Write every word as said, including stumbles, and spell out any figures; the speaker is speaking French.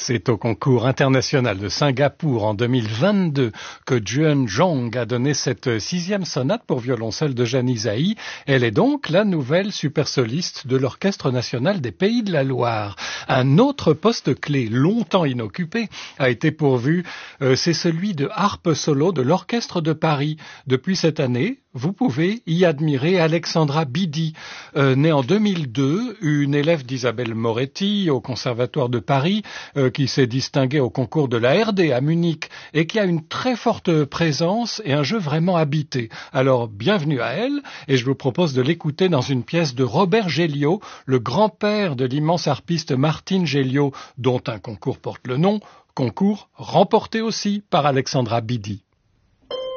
C'est au concours international de Singapour en deux mille vingt-deux que Juan Zhong a donné cette sixième sonate pour violoncelle de Janisaï. Elle est donc la nouvelle supersoliste de l'Orchestre national des Pays de la Loire. Un autre poste clé, longtemps inoccupé, a été pourvu. Euh, c'est celui de harpe solo de l'Orchestre de Paris. Depuis cette année, vous pouvez y admirer Alexandra Bidi, euh, née en deux mille deux, une élève d'Isabelle Moretti au Conservatoire de Paris, euh, qui s'est distinguée au concours de la R D à Munich et qui a une très forte présence et un jeu vraiment habité. Alors, bienvenue à elle, et je vous propose de l'écouter dans une pièce de Robert Géliot, le grand-père de l'immense harpiste Martine Géliot, dont un concours porte le nom, concours remporté aussi par Alexandra Bidi.